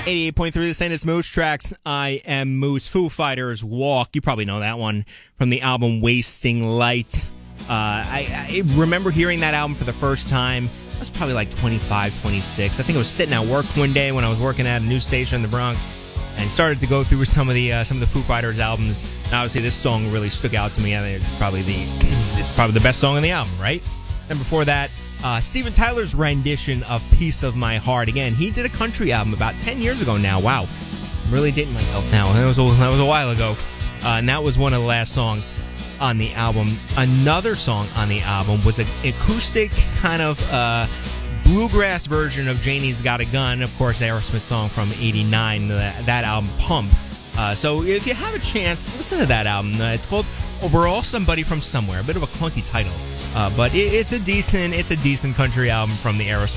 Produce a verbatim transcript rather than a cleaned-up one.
eighty-eight point three, this ain't it's Moose Tracks. I am Moose. Foo Fighters, Walk. You probably know that one from the album Wasting Light. Uh, I, I remember hearing that album for the first time. I was probably like twenty-five, twenty-six. I think I was sitting at work one day when I was working at a news station in the Bronx and started to go through some of the uh, some of the Foo Fighters albums. And obviously, this song really stuck out to me. I think it's probably the it's probably the best song on the album, right? And before that, Uh, Steven Tyler's rendition of Piece of My Heart. Again, he did a country album about ten years ago now. Wow. I'm really dating myself now. That was a, that was a while ago. Uh, and that was one of the last songs on the album. Another song on the album was an acoustic kind of uh, bluegrass version of Janie's Got a Gun. Of course, Aerosmith song from eighty-nine, that, that album, Pump. Uh, so if you have a chance, listen to that album. Uh, it's called We're All Somebody from Somewhere. A bit of a clunky title. Uh, but it, it's a decent, it's a decent country album from the Aerosmith.